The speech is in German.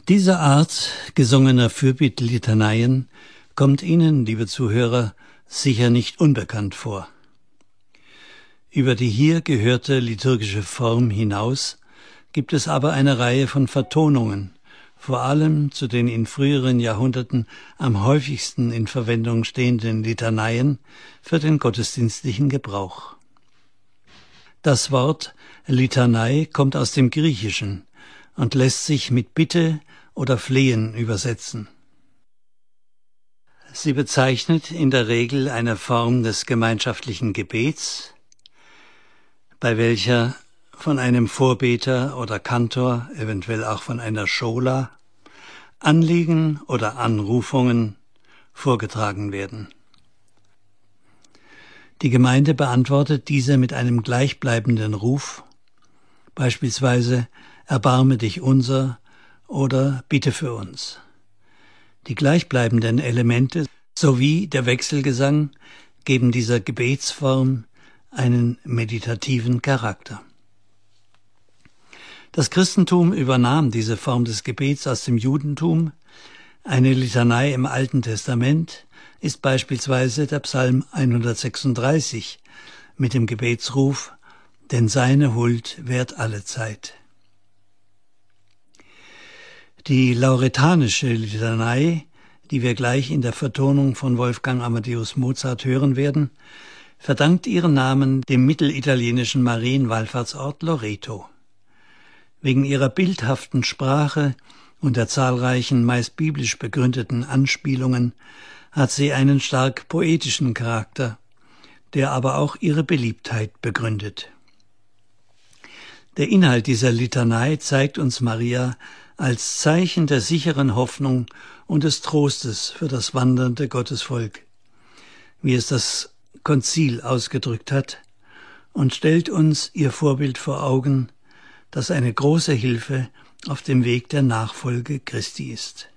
Diese Art gesungener Fürbittlitanien kommt Ihnen, liebe Zuhörer, sicher nicht unbekannt vor. Über die hier gehörte liturgische Form hinaus gibt es aber eine Reihe von Vertonungen, vor allem zu den in früheren Jahrhunderten am häufigsten in Verwendung stehenden Litaneien für den gottesdienstlichen Gebrauch. Das Wort Litanei kommt aus dem Griechischen und lässt sich mit Bitte oder Flehen übersetzen. Sie bezeichnet in der Regel eine Form des gemeinschaftlichen Gebets, bei welcher von einem Vorbeter oder Kantor, eventuell auch von einer Schola, Anliegen oder Anrufungen vorgetragen werden. Die Gemeinde beantwortet diese mit einem gleichbleibenden Ruf, beispielsweise Erbarme dich unser oder Bitte für uns. Die gleichbleibenden Elemente sowie der Wechselgesang geben dieser Gebetsform einen meditativen Charakter. Das Christentum übernahm diese Form des Gebets aus dem Judentum. Eine Litanei im Alten Testament ist beispielsweise der Psalm 136 mit dem Gebetsruf: Denn seine Huld währt alle Zeit. Die lauretanische Litanei, die wir gleich in der Vertonung von Wolfgang Amadeus Mozart hören werden, verdankt ihren Namen dem mittelitalienischen Marienwallfahrtsort Loreto. Wegen ihrer bildhaften Sprache und der zahlreichen, meist biblisch begründeten Anspielungen hat sie einen stark poetischen Charakter, der aber auch ihre Beliebtheit begründet. Der Inhalt dieser Litanei zeigt uns Maria als Zeichen der sicheren Hoffnung und des Trostes für das wandernde Gottesvolk, wie es das Konzil ausgedrückt hat, und stellt uns ihr Vorbild vor Augen, das eine große Hilfe auf dem Weg der Nachfolge Christi ist.